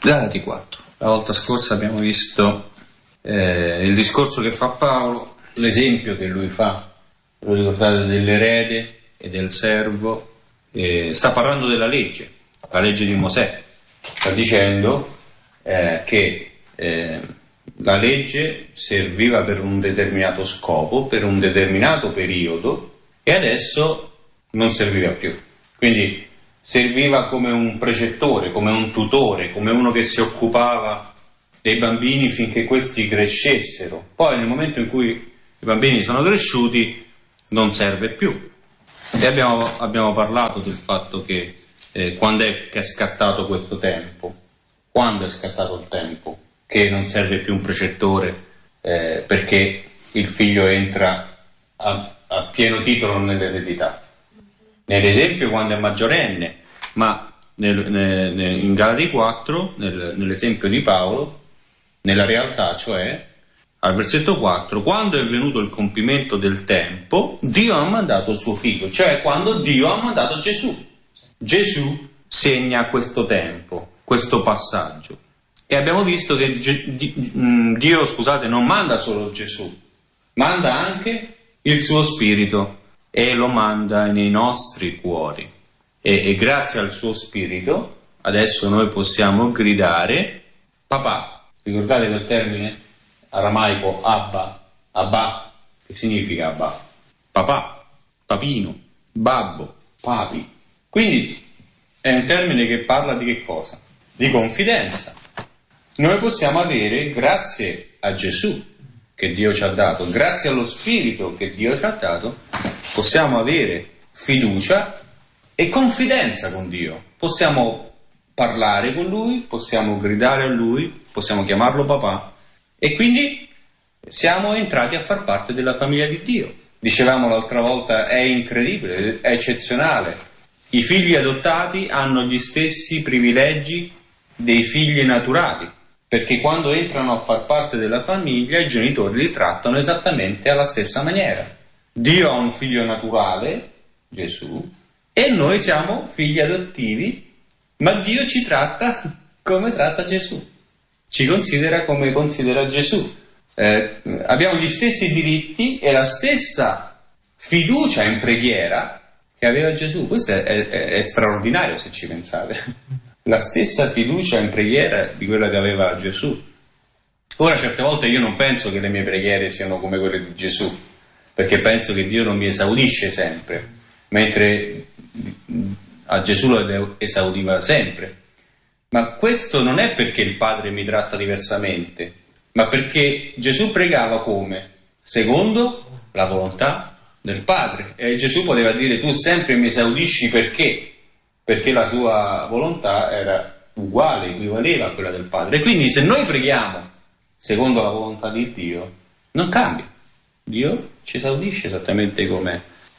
Galati 4. La volta scorsa abbiamo visto il discorso che fa Paolo, l'esempio che lui fa, lo ricordate, dell'erede e del servo, sta parlando della legge, la legge di Mosè, sta dicendo che la legge serviva per un determinato scopo, per un determinato periodo, e adesso non serviva più. Quindi serviva come un precettore, come un tutore, come uno che si occupava dei bambini finché questi crescessero. Poi nel momento in cui i bambini sono cresciuti non serve più. E abbiamo parlato del fatto che quando è che è scattato questo tempo? Quando è scattato il tempo che non serve più un precettore perché il figlio entra a pieno titolo nell'eredità? Nell'esempio quando è maggiorenne, ma in Galati 4, nell'esempio di Paolo, nella realtà, cioè al versetto 4, quando è venuto il compimento del tempo, Dio ha mandato il suo figlio, cioè quando Dio ha mandato Gesù. Gesù segna questo tempo, questo passaggio. E abbiamo visto che Dio, non manda solo Gesù, manda anche il suo spirito e lo manda nei nostri cuori. E grazie al suo spirito adesso noi possiamo gridare papà. Ricordate quel termine aramaico Abba, che significa Abba? Papà, papino, babbo, papi. Quindi è un termine che parla di che cosa? Di confidenza. Noi possiamo avere, grazie a Gesù che Dio ci ha dato, grazie allo Spirito che Dio ci ha dato, possiamo avere fiducia e confidenza con Dio. Possiamo parlare con Lui, possiamo gridare a Lui, possiamo chiamarlo papà, e quindi siamo entrati a far parte della famiglia di Dio. Dicevamo l'altra volta, è incredibile, è eccezionale. I figli adottati hanno gli stessi privilegi dei figli naturali, perché quando entrano a far parte della famiglia i genitori li trattano esattamente alla stessa maniera. Dio ha un figlio naturale, Gesù, e noi siamo figli adottivi, ma Dio ci tratta come tratta Gesù, ci considera come considera Gesù. Abbiamo gli stessi diritti e la stessa fiducia in preghiera che aveva Gesù. Questo è straordinario se ci pensate. La stessa fiducia in preghiera di quella che aveva Gesù. Ora certe volte io non penso che le mie preghiere siano come quelle di Gesù, perché penso che Dio non mi esaudisce sempre, mentre a Gesù lo esaudiva sempre. Ma questo non è perché il Padre mi tratta diversamente, ma perché Gesù pregava come? Secondo la volontà del Padre. E Gesù poteva dire: tu sempre mi esaudisci perché? Perché la sua volontà era uguale, equivaleva a quella del Padre. E quindi se noi preghiamo secondo la volontà di Dio, non cambia. Dio ci esaudisce esattamente come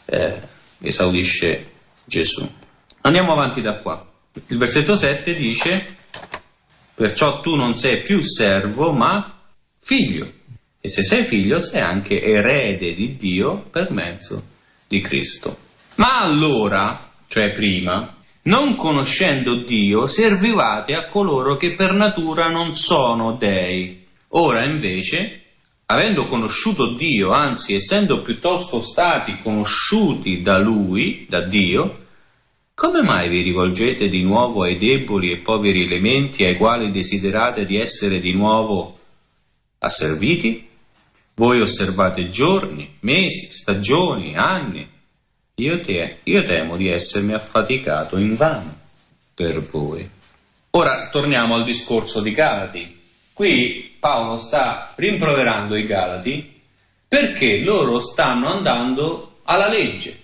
esaudisce Gesù. Andiamo avanti da qua. Il versetto 7 dice: perciò tu non sei più servo, ma figlio. E se sei figlio, sei anche erede di Dio per mezzo di Cristo. Ma allora, cioè prima, non conoscendo Dio, servivate a coloro che per natura non sono dei. Ora invece, avendo conosciuto Dio, anzi essendo piuttosto stati conosciuti da Lui, da Dio, come mai vi rivolgete di nuovo ai deboli e poveri elementi ai quali desiderate di essere di nuovo asserviti? Voi osservate giorni, mesi, stagioni, anni. Io temo di essermi affaticato invano per voi. Ora torniamo al discorso di Galati. Qui Paolo sta rimproverando i Galati perché loro stanno andando alla legge.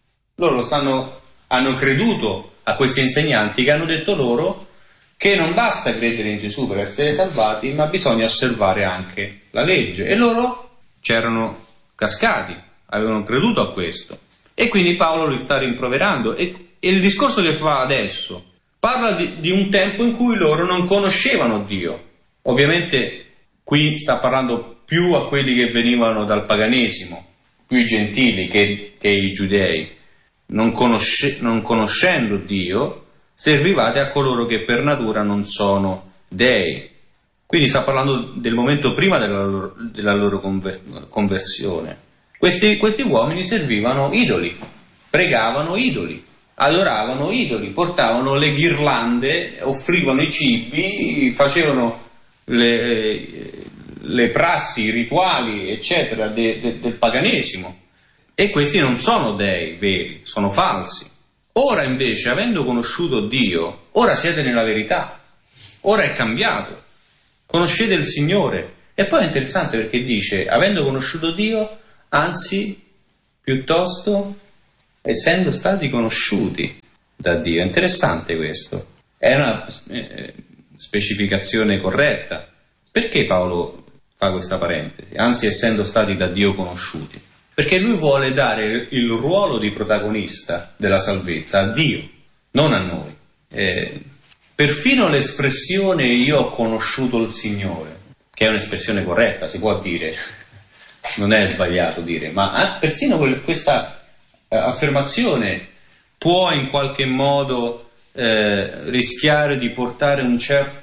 Hanno creduto a questi insegnanti che hanno detto loro che non basta credere in Gesù per essere salvati, ma bisogna osservare anche la legge. E loro c'erano cascati, avevano creduto a questo. E quindi Paolo li sta rimproverando. E il discorso che fa adesso parla di un tempo in cui loro non conoscevano Dio. Ovviamente qui sta parlando più a quelli che venivano dal paganesimo, più i gentili che i giudei. Non conoscendo Dio, servivate a coloro che per natura non sono dei. Quindi sta parlando del momento prima della loro conversione. Questi uomini servivano idoli, pregavano idoli, adoravano idoli, portavano le ghirlande, offrivano i cibi, facevano le prassi, i rituali, eccetera, del paganesimo. E questi non sono dei veri, sono falsi. Ora invece, avendo conosciuto Dio, ora siete nella verità, ora è cambiato, conoscete il Signore. E poi è interessante perché dice, avendo conosciuto Dio, anzi, piuttosto, essendo stati conosciuti da Dio. È interessante questo, è una specificazione corretta. Perché Paolo fa questa parentesi? Anzi, essendo stati da Dio conosciuti. Perché lui vuole dare il ruolo di protagonista della salvezza a Dio, non a noi. Perfino l'espressione io ho conosciuto il Signore, che è un'espressione corretta, si può dire, non è sbagliato dire, ma persino questa affermazione può in qualche modo rischiare di portare una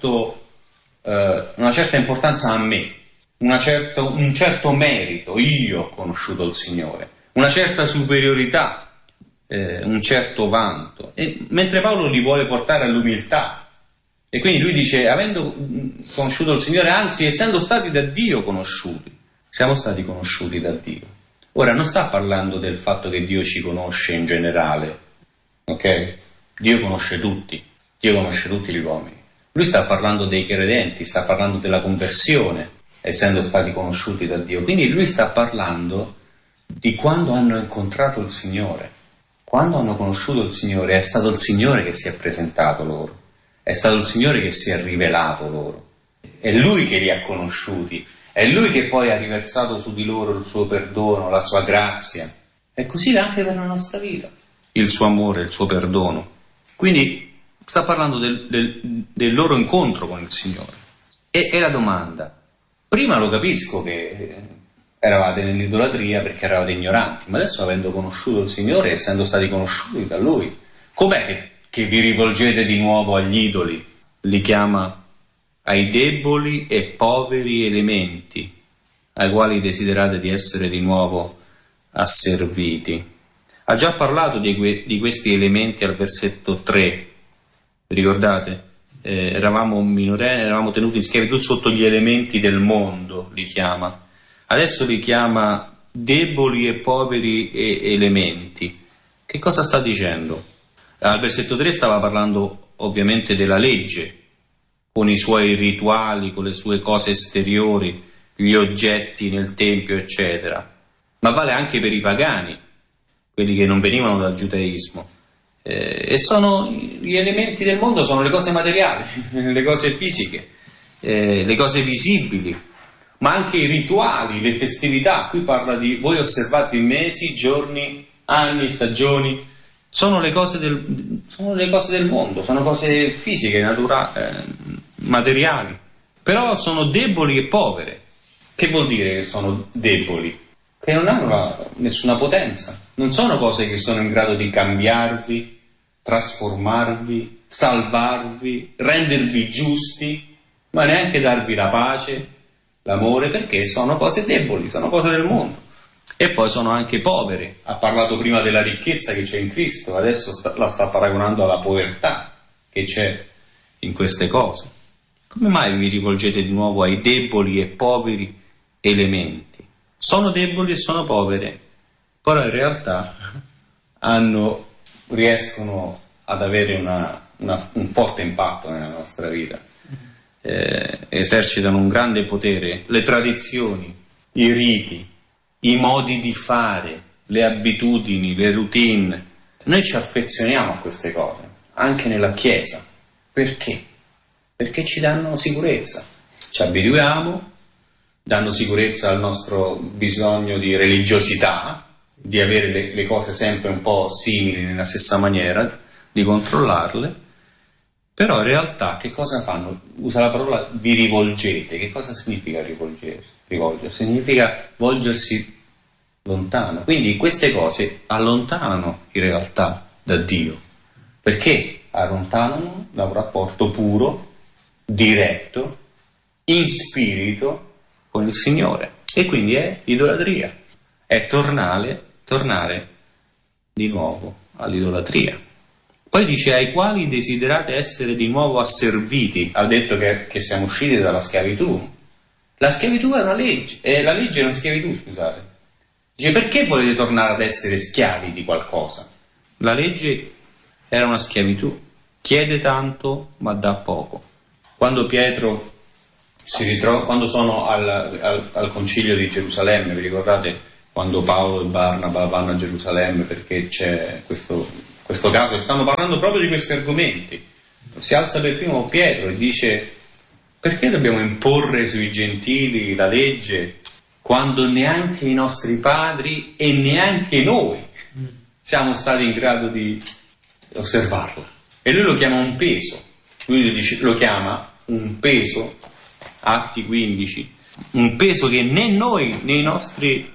certa importanza a me. Un certo merito, io ho conosciuto il Signore, una certa superiorità, un certo vanto, mentre Paolo li vuole portare all'umiltà. E quindi lui dice, avendo conosciuto il Signore, anzi essendo stati da Dio conosciuti, siamo stati conosciuti da Dio. Ora non sta parlando del fatto che Dio ci conosce in generale, ok? Dio conosce tutti gli uomini. Lui sta parlando dei credenti, sta parlando della conversione, essendo stati conosciuti da Dio. Quindi lui sta parlando di quando hanno incontrato il Signore. Quando hanno conosciuto il Signore, è stato il Signore che si è presentato loro, è stato il Signore che si è rivelato loro, è Lui che li ha conosciuti, è Lui che poi ha riversato su di loro il suo perdono, la sua grazia. E così anche per la nostra vita, il suo amore, il suo perdono. Quindi sta parlando del loro incontro con il Signore. E la domanda, prima lo capisco che eravate nell'idolatria perché eravate ignoranti, ma adesso avendo conosciuto il Signore, essendo stati conosciuti da Lui, com'è che vi rivolgete di nuovo agli idoli? Li chiama ai deboli e poveri elementi, ai quali desiderate di essere di nuovo asserviti. Ha già parlato di questi elementi al versetto 3, vi ricordate? Eravamo minorenni, eravamo tenuti in schiavitù sotto gli elementi del mondo, li chiama. Adesso li chiama deboli e poveri elementi. Che cosa sta dicendo? Al versetto 3 stava parlando ovviamente della legge, con i suoi rituali, con le sue cose esteriori, gli oggetti nel tempio, eccetera. Ma vale anche per i pagani, quelli che non venivano dal giudaismo. E sono gli elementi del mondo, sono le cose materiali, le cose fisiche, le cose visibili, ma anche i rituali, le festività. Qui parla di voi osservate i mesi, giorni, anni, stagioni. Sono le cose del mondo, sono cose fisiche, materiali. Però sono deboli e povere. Che vuol dire che sono deboli? Che non hanno nessuna potenza. Non sono cose che sono in grado di cambiarvi, trasformarvi, salvarvi, rendervi giusti, ma neanche darvi la pace, l'amore, perché sono cose deboli, sono cose del mondo. E poi sono anche povere. Ha parlato prima della ricchezza che c'è in Cristo, adesso la sta paragonando alla povertà che c'è in queste cose. Come mai vi rivolgete di nuovo ai deboli e poveri elementi? Sono deboli e sono povere, però in realtà riescono ad avere un forte impatto nella nostra vita, esercitano un grande potere. Le tradizioni, i riti, i modi di fare, le abitudini, le routine, noi ci affezioniamo a queste cose, anche nella Chiesa. Perché? Perché ci danno sicurezza, ci abituiamo, danno sicurezza al nostro bisogno di religiosità, di avere le cose sempre un po' simili nella stessa maniera, di controllarle. Però in realtà che cosa fanno? Usa la parola vi rivolgete. Che cosa significa rivolgersi? Significa volgersi lontano. Quindi queste cose allontanano in realtà da Dio. Perché allontanano da un rapporto puro diretto, in spirito con il Signore. E quindi è idolatria, è tornare di nuovo all'idolatria. Poi dice: ai quali desiderate essere di nuovo asserviti. Ha detto che siamo usciti dalla schiavitù. La schiavitù è una legge, la legge è una schiavitù, scusate. Dice: perché volete tornare ad essere schiavi di qualcosa? La legge era una schiavitù. Chiede tanto ma dà poco. Quando Pietro quando sono al concilio di Gerusalemme, vi ricordate quando Paolo e Barnaba vanno a Gerusalemme perché c'è questo caso, e stanno parlando proprio di questi argomenti. Si alza per primo Pietro e dice: perché dobbiamo imporre sui gentili la legge quando neanche i nostri padri e neanche noi siamo stati in grado di osservarla? E lui lo chiama un peso. Lui lo chiama un peso, Atti 15, un peso che né noi né i nostri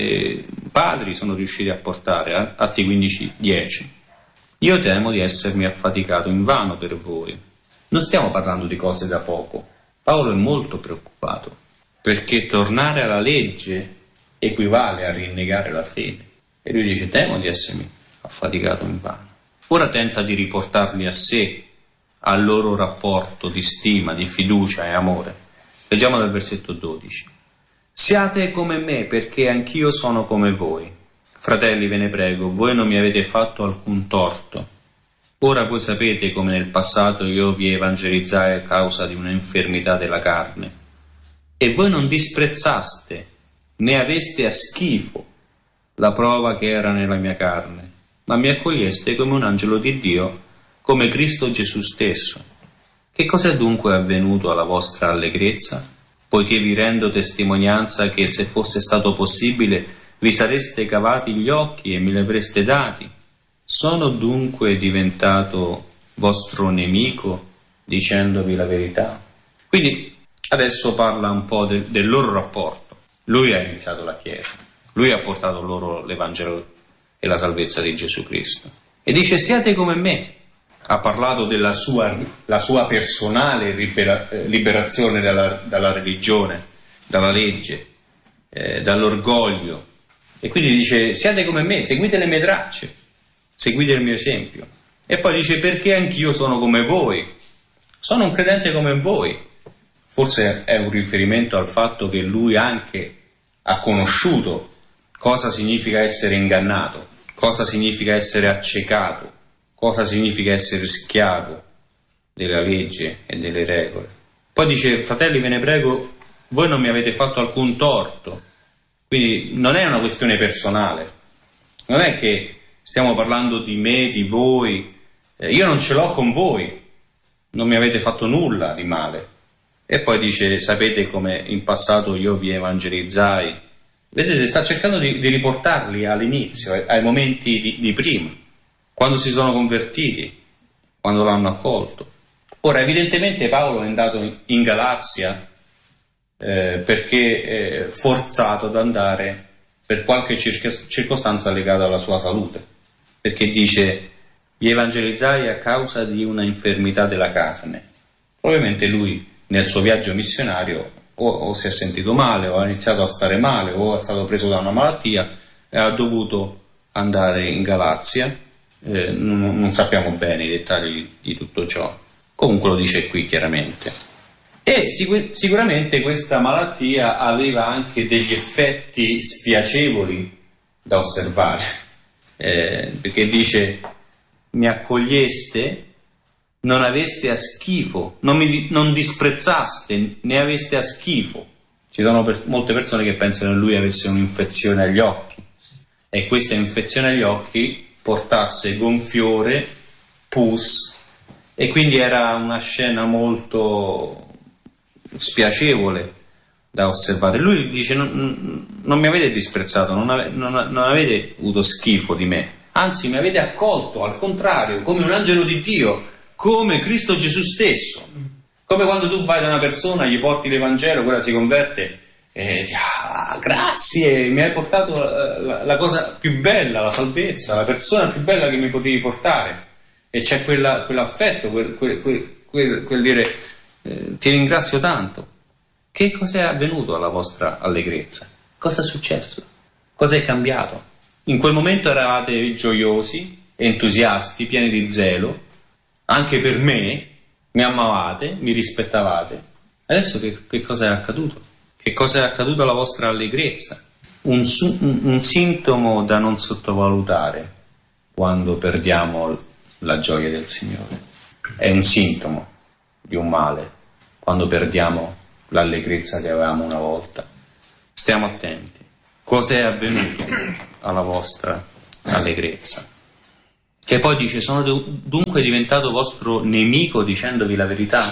padri sono riusciti a portare. Atti 15, 10. Io temo di essermi affaticato invano per voi. Non stiamo parlando di cose da poco. Paolo è molto preoccupato, perché tornare alla legge equivale a rinnegare la fede. E lui dice: temo di essermi affaticato invano. Ora tenta di riportarli a sé, al loro rapporto di stima, di fiducia e amore. Leggiamo dal versetto 12. Siate come me, perché anch'io sono come voi. Fratelli, ve ne prego, voi non mi avete fatto alcun torto. Ora voi sapete come nel passato io vi evangelizzai a causa di una infermità della carne. E voi non disprezzaste, né aveste a schifo la prova che era nella mia carne, ma mi accoglieste come un angelo di Dio, come Cristo Gesù stesso. Che cos'è dunque avvenuto alla vostra allegrezza? Poiché vi rendo testimonianza che se fosse stato possibile vi sareste cavati gli occhi e me li avreste dati. Sono dunque diventato vostro nemico dicendovi la verità? Quindi adesso parla un po' del loro rapporto. Lui ha iniziato la Chiesa, lui ha portato loro l'Evangelo e la salvezza di Gesù Cristo. E dice: siate come me. Ha parlato della sua personale liberazione dalla religione, dalla legge, dall'orgoglio. E quindi dice: siate come me, seguite le mie tracce, seguite il mio esempio. E poi dice: perché anch'io sono come voi, sono un credente come voi. Forse è un riferimento al fatto che lui anche ha conosciuto cosa significa essere ingannato, cosa significa essere accecato, cosa significa essere schiavo della legge e delle regole. Poi dice: fratelli, ve ne prego, voi non mi avete fatto alcun torto. Quindi non è una questione personale, non è che stiamo parlando di me, di voi, io non ce l'ho con voi, non mi avete fatto nulla di male. E poi dice: sapete come in passato io vi evangelizzai. Vedete, sta cercando di riportarli all'inizio, ai momenti di prima, quando si sono convertiti, quando l'hanno accolto. Ora, evidentemente Paolo è andato in Galazia perché forzato ad andare per qualche circostanza legata alla sua salute, perché dice: vi evangelizzai a causa di una infermità della carne. Probabilmente lui nel suo viaggio missionario o si è sentito male, o ha iniziato a stare male, o è stato preso da una malattia e ha dovuto andare in Galazia. Non sappiamo bene i dettagli di tutto ciò, comunque lo dice qui chiaramente. E sicuramente questa malattia aveva anche degli effetti spiacevoli da osservare, perché dice: mi accoglieste, non aveste a schifo, non disprezzaste, né aveste a schifo. Ci sono molte persone che pensano che lui avesse un'infezione agli occhi, e questa infezione agli occhi portasse gonfiore, pus, e quindi era una scena molto spiacevole da osservare. Lui dice: non mi avete disprezzato, non avete avuto schifo di me, anzi mi avete accolto, al contrario, come un angelo di Dio, come Cristo Gesù stesso. Come quando tu vai da una persona, gli porti l'Evangelo, quella si converte e grazie, mi hai portato la cosa più bella, la salvezza, la persona più bella che mi potevi portare. E c'è quell'affetto, quel dire: ti ringrazio tanto. Che cosa è avvenuto alla vostra allegrezza? Cosa è successo? Cosa è cambiato? In quel momento eravate gioiosi, entusiasti, pieni di zelo, anche per me, mi amavate, mi rispettavate. Adesso che cosa è accaduto? Che cosa è accaduto alla vostra allegrezza? Un sintomo da non sottovalutare quando perdiamo la gioia del Signore. È un sintomo di un male quando perdiamo l'allegrezza che avevamo una volta. Stiamo attenti. Cosa è avvenuto alla vostra allegrezza? E poi dice: sono dunque diventato vostro nemico dicendovi la verità.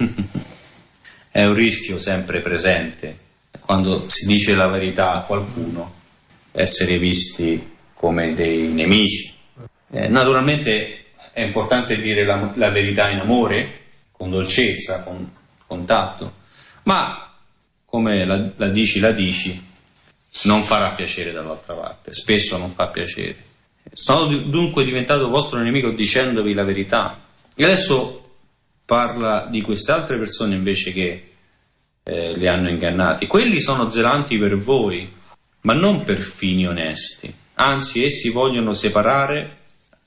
È un rischio sempre presente quando si dice la verità a qualcuno, essere visti come dei nemici. Naturalmente è importante dire la verità in amore, con dolcezza, con tatto, ma come la dici, non farà piacere dall'altra parte, spesso non fa piacere. Sono dunque diventato vostro nemico dicendovi la verità. E adesso parla di queste altre persone invece che li hanno ingannati. Quelli sono zelanti per voi, ma non per fini onesti. Anzi, essi vi vogliono separare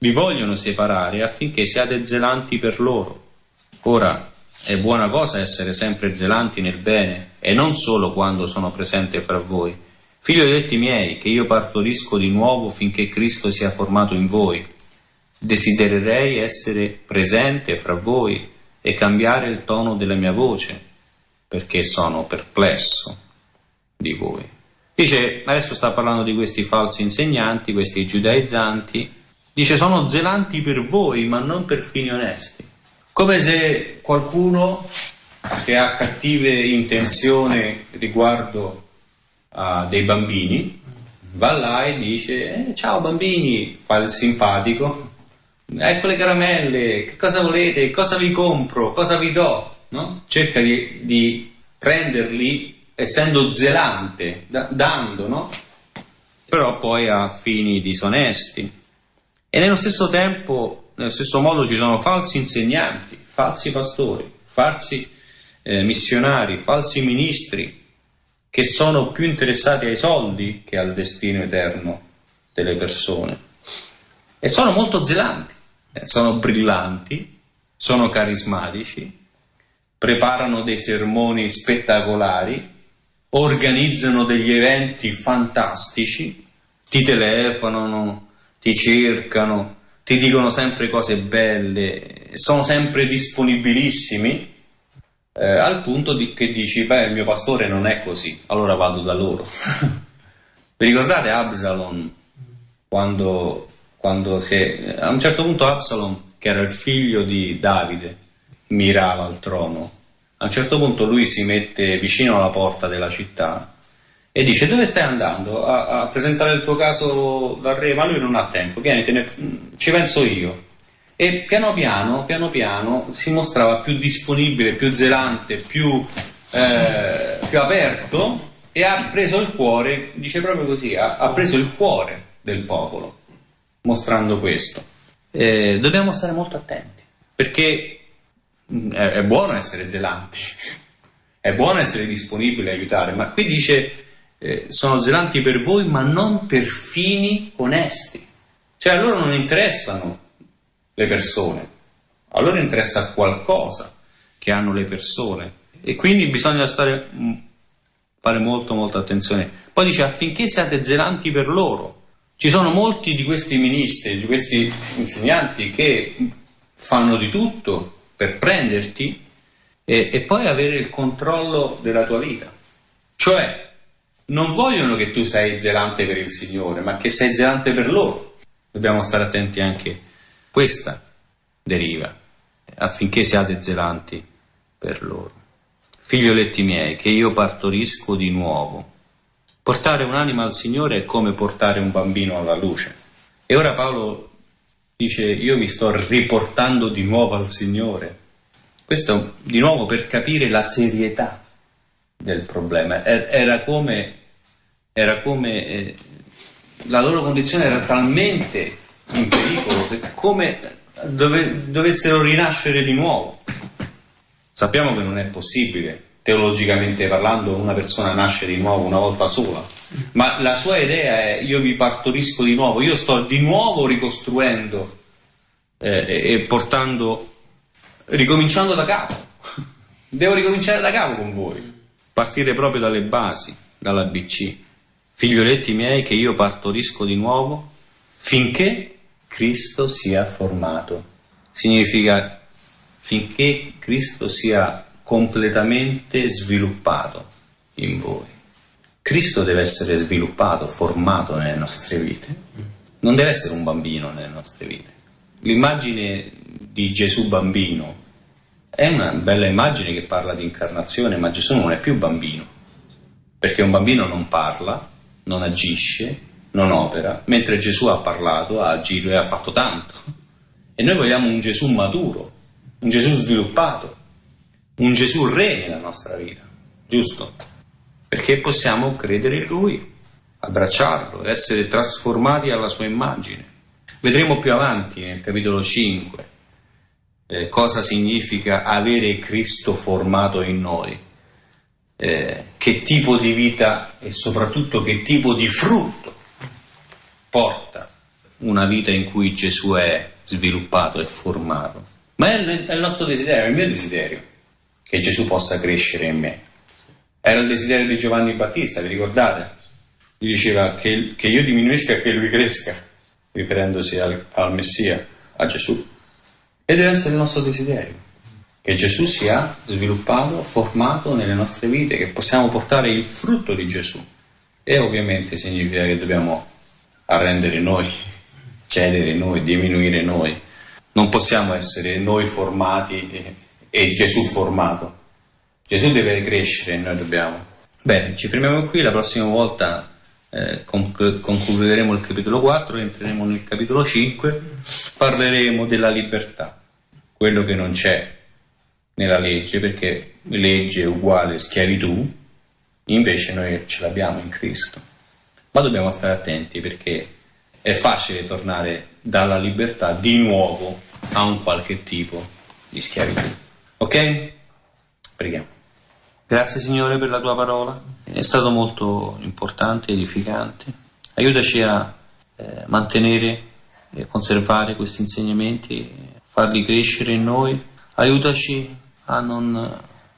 affinché siate zelanti per loro. Ora, è buona cosa essere sempre zelanti nel bene, e non solo quando sono presente fra voi. Figlioletti miei, che io partorisco di nuovo finché Cristo sia formato in voi. Desidererei essere presente fra voi e cambiare il tono della mia voce, perché sono perplesso di voi. Dice, adesso sta parlando di questi falsi insegnanti, questi giudaizzanti. Dice, sono zelanti per voi, ma non per fini onesti. Come se qualcuno che ha cattive intenzioni riguardo a dei bambini va là e dice: ciao bambini, fa il simpatico, ecco le caramelle, che cosa volete, cosa vi compro, cosa vi do, no? Cerca di prenderli essendo zelante, dando, no? Però poi ha fini disonesti. E nello stesso tempo, nello stesso modo, ci sono falsi insegnanti, falsi pastori, falsi missionari, falsi ministri, che sono più interessati ai soldi che al destino eterno delle persone. E sono molto zelanti, sono brillanti, sono carismatici, preparano dei sermoni spettacolari, organizzano degli eventi fantastici, ti telefonano, ti cercano, ti dicono sempre cose belle, sono sempre disponibilissimi, al punto che dici: beh, il mio pastore non è così, allora vado da loro. Vi ricordate Absalom? Quando a un certo punto Absalom, che era il figlio di Davide, mirava al trono. A un certo punto lui si mette vicino alla porta della città e dice: dove stai andando? A presentare il tuo caso dal re? Ma lui non ha tempo, vieni, ci penso io. E piano piano si mostrava più disponibile, più zelante, più aperto, e ha preso il cuore, dice proprio così, ha preso il cuore del popolo, mostrando questo. Dobbiamo stare molto attenti, perché è buono essere zelanti, è buono essere disponibili a aiutare, ma qui dice sono zelanti per voi, ma non per fini onesti. Cioè, a loro non interessano le persone, a loro interessa qualcosa che hanno le persone, e quindi bisogna fare molta attenzione. Poi dice: affinché siate zelanti per loro. Ci sono molti di questi ministri, di questi insegnanti, che fanno di tutto per prenderti e poi avere il controllo della tua vita. Cioè, non vogliono che tu sei zelante per il Signore, ma che sei zelante per loro. Dobbiamo stare attenti anche a questa deriva, affinché siate zelanti per loro. Figlioletti miei, che io partorisco di nuovo. Portare un'anima al Signore è come portare un bambino alla luce. E ora Paolo dice: io vi sto riportando di nuovo al Signore. Questo di nuovo per capire la serietà del problema. Era come la loro condizione era talmente in pericolo che come dovessero rinascere di nuovo. Sappiamo che non è possibile, teologicamente parlando, una persona nasce di nuovo una volta sola, ma la sua idea è: io vi partorisco di nuovo, io sto di nuovo ricostruendo e ricominciando da capo. Devo ricominciare da capo con voi, partire proprio dalle basi, dall'ABC. Figlioletti miei, che io partorisco di nuovo finché Cristo sia formato. Significa finché Cristo sia completamente sviluppato in voi. Cristo deve essere sviluppato, formato nelle nostre vite. Non deve essere un bambino nelle nostre vite. L'immagine di Gesù bambino è una bella immagine che parla di incarnazione, ma Gesù non è più bambino, perché un bambino non parla, non agisce, non opera, mentre Gesù ha parlato, ha agito e ha fatto tanto. E noi vogliamo un Gesù maturo, un Gesù sviluppato, un Gesù re nella nostra vita, giusto? Perché possiamo credere in Lui, abbracciarlo, essere trasformati alla sua immagine. Vedremo più avanti nel capitolo 5 cosa significa avere Cristo formato in noi, che tipo di vita e soprattutto che tipo di frutto porta una vita in cui Gesù è sviluppato e formato. Ma è il nostro desiderio, è il mio desiderio, che Gesù possa crescere in me. Era il desiderio di Giovanni Battista, vi ricordate? Gli diceva che io diminuisca e che lui cresca, riferendosi al Messia, a Gesù. E deve essere il nostro desiderio, che Gesù sia sviluppato, formato nelle nostre vite, che possiamo portare il frutto di Gesù. E ovviamente significa che dobbiamo arrendere noi, cedere noi, diminuire noi. Non possiamo essere noi formati e Gesù formato. Gesù deve crescere e noi dobbiamo. Bene, ci fermiamo qui, la prossima volta concluderemo il capitolo 4, entreremo nel capitolo 5, parleremo della libertà, quello che non c'è nella legge, perché legge è uguale schiavitù, invece noi ce l'abbiamo in Cristo. Ma dobbiamo stare attenti, perché è facile tornare dalla libertà di nuovo a un qualche tipo di schiavitù. Ok? Preghiamo. Grazie Signore per la tua parola, è stato molto importante, edificante. Aiutaci a mantenere e conservare questi insegnamenti, farli crescere in noi. Aiutaci a non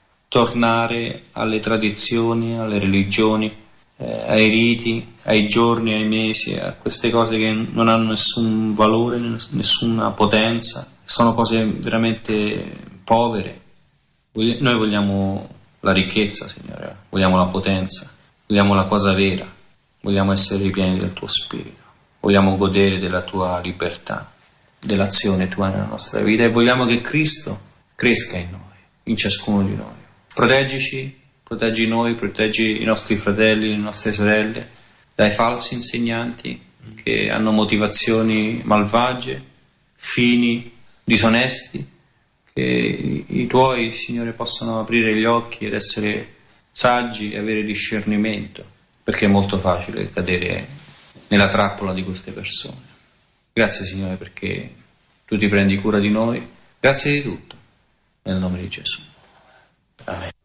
tornare alle tradizioni, alle religioni, ai riti, ai giorni, ai mesi, a queste cose che non hanno nessun valore, nessuna potenza, sono cose veramente povere. Noi vogliamo la ricchezza, Signore, vogliamo la potenza, vogliamo la cosa vera, vogliamo essere ripieni del tuo spirito, vogliamo godere della tua libertà, dell'azione tua nella nostra vita, e vogliamo che Cristo cresca in noi, in ciascuno di noi. Proteggici, proteggi noi, proteggi i nostri fratelli, le nostre sorelle dai falsi insegnanti che hanno motivazioni malvagie, fini disonesti. Che i tuoi, Signore, possano aprire gli occhi ed essere saggi e avere discernimento, perché è molto facile cadere nella trappola di queste persone. Grazie, Signore, perché tu ti prendi cura di noi. Grazie di tutto, nel nome di Gesù. Amen.